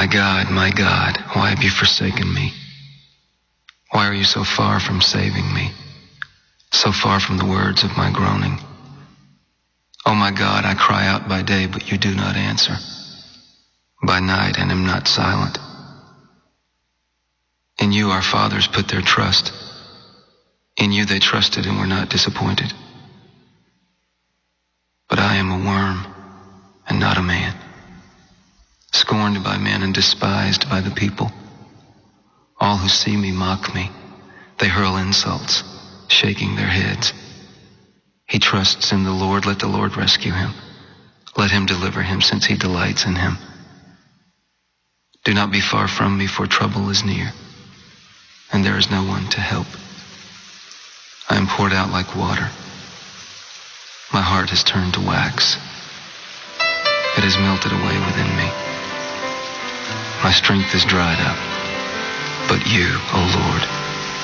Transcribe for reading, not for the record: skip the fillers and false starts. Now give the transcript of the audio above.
my God, why have you forsaken me? Why are you so far from saving me, so far from the words of my groaning? Oh my God, I cry out by day, but you do not answer, by night, and am not silent. In you our fathers put their trust. In you they trusted and were not disappointed. But I am a worm and not a man, scorned by men and despised by the people. All who see me mock me. They hurl insults, shaking their heads. He trusts in the Lord. Let the Lord rescue him. Let him deliver him, since he delights in him. Do not be far from me, for trouble is near, and there is no one to help. I am poured out like water. My heart has turned to wax. It has melted away within me. My strength is dried up. But you, O Lord,